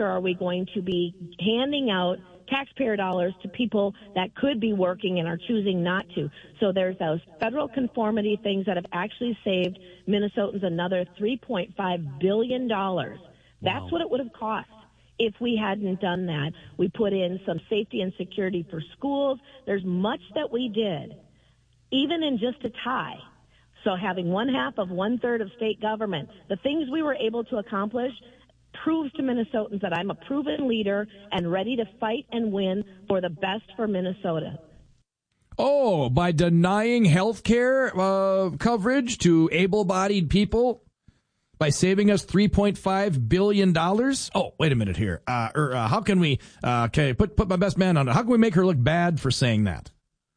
longer are we going to be handing out taxpayer dollars to people that could be working and are choosing not to. So there's those federal conformity things that have actually saved Minnesotans another $3.5 billion. That's what it would have cost if we hadn't done that. We put in some safety and security for schools. There's much that we did, even in just a tie. So having 1/2 of 1/3 of state government, the things we were able to accomplish proves to Minnesotans that I'm a proven leader and ready to fight and win for the best for Minnesota. Oh, by denying health care coverage to able-bodied people? By saving us $3.5 billion? Oh, wait a minute here. How can we, put my best man on it. How can we make her look bad for saying that?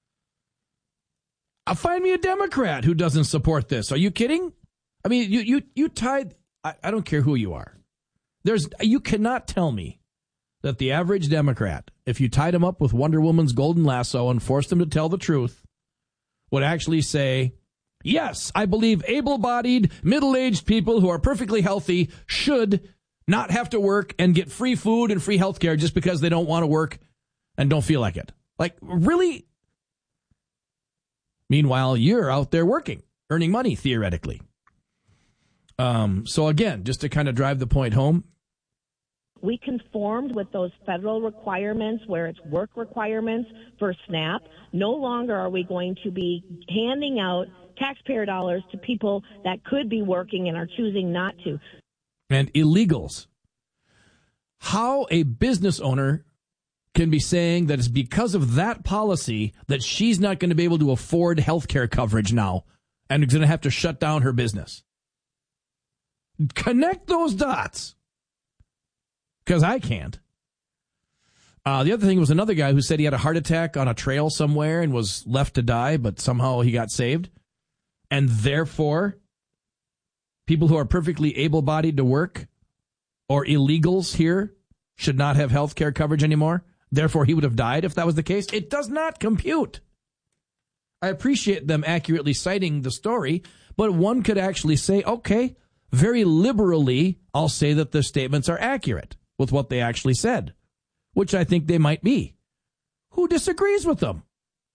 Find me a Democrat who doesn't support this. Are you kidding? I mean, you tied, I don't care who you are. You cannot tell me that the average Democrat, if you tied him up with Wonder Woman's golden lasso and forced him to tell the truth, would actually say, yes, I believe able-bodied, middle-aged people who are perfectly healthy should not have to work and get free food and free health care just because they don't want to work and don't feel like it. Like, really? Meanwhile, you're out there working, earning money, theoretically. So again, just to kind of drive the point home, we conformed with those federal requirements where it's work requirements for SNAP. No longer are we going to be handing out taxpayer dollars to people that could be working and are choosing not to. And illegals. How a business owner can be saying that it's because of that policy that she's not going to be able to afford health care coverage now and is going to have to shut down her business. Connect those dots. Because I can't. The other thing was another guy who said he had a heart attack on a trail somewhere and was left to die, but somehow he got saved. And therefore, people who are perfectly able-bodied to work or illegals here should not have health care coverage anymore. Therefore, he would have died if that was the case. It does not compute. I appreciate them accurately citing the story, but one could actually say, okay, very liberally, I'll say that the statements are accurate with what they actually said, which I think they might be. Who disagrees with them?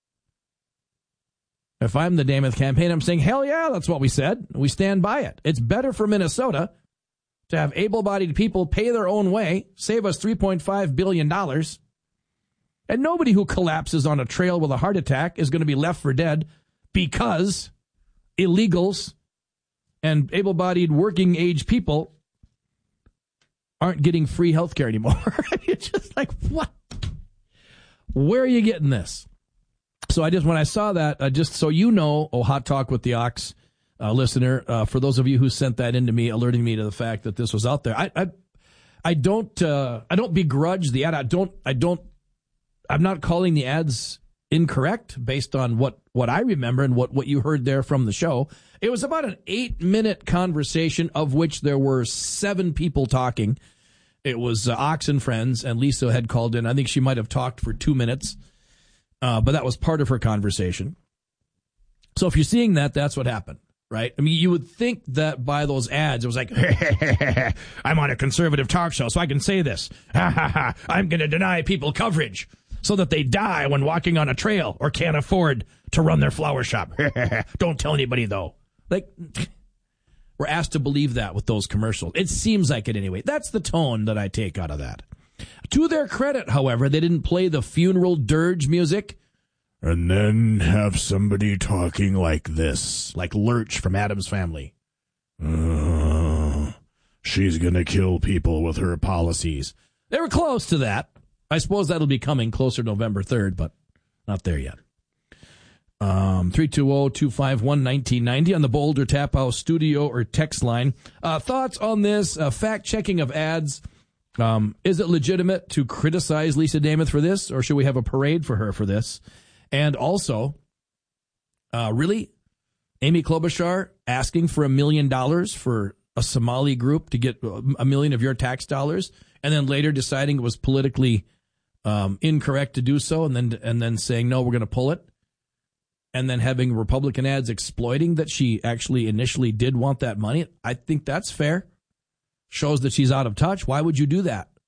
If I'm the Namath campaign, I'm saying, hell yeah, that's what we said. We stand by it. It's better for Minnesota to have able-bodied people pay their own way, save us $3.5 billion, and nobody who collapses on a trail with a heart attack is going to be left for dead because illegals and able-bodied working-age people aren't getting free health care anymore. It's just like, what? Where are you getting this? So when I saw that, just so you know, Hot Talk with the Ox listener, for those of you who sent that in to me, alerting me to the fact that this was out there, I don't begrudge the ad. I'm not calling the ads incorrect based on what I remember and what you heard there from the show. It was about an 8-minute conversation of which there were 7 people talking. It was Ox and Friends, and Lisa had called in. I think she might have talked for 2 minutes, but that was part of her conversation. So if you're seeing that, that's what happened, right? I mean, you would think that by those ads, it was like, I'm on a conservative talk show, so I can say this. I'm going to deny people coverage so that they die when walking on a trail or can't afford to run their flower shop. Don't tell anybody, though. Like, we're asked to believe that with those commercials. It seems like it anyway. That's the tone that I take out of that. To their credit, however, they didn't play the funeral dirge music and then have somebody talking like this, like Lurch from Addams Family. She's going to kill people with her policies. They were close to that. I suppose that'll be coming closer November 3rd, but not there yet. 320-251-1990 on the Boulder Tap House studio or text line. Thoughts on this fact-checking of ads? Is it legitimate to criticize Lisa Namath for this, or should we have a parade for her for this? And also, really, Amy Klobuchar asking for $1 million for a Somali group to get $1 million of your tax dollars, and then later deciding it was politically incorrect to do so, and then saying, no, we're going to pull it. And then having Republican ads exploiting that she actually initially did want that money. I think that's fair. Shows that she's out of touch. Why would you do that?